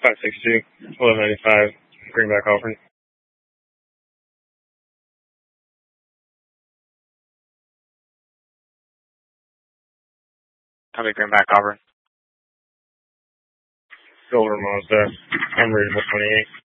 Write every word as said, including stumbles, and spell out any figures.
five six two, eleven ninety-five, Greenback, Auburn. Copy, Greenback, Auburn. Silver Mazda, unreadable twenty-eight.